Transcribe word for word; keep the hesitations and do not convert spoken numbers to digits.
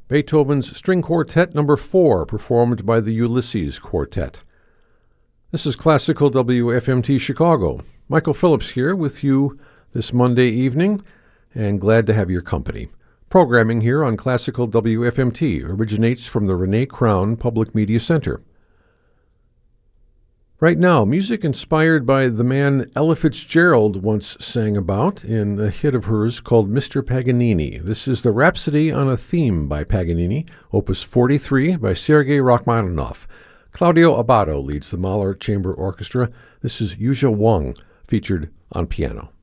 Beethoven's String Quartet Number four, performed by the Ulysses Quartet. This is Classical W F M T Chicago. Michael Phillips here with you this Monday evening, and glad to have your company. Programming here on Classical W F M T originates from the Renee Crown Public Media Center. Right now, music inspired by the man Ella Fitzgerald once sang about in a hit of hers called Mister Paganini. This is the Rhapsody on a Theme by Paganini, Opus forty-three by Sergei Rachmaninoff. Claudio Abbado leads the Mahler Chamber Orchestra. This is Yuzha Wang, featured on piano.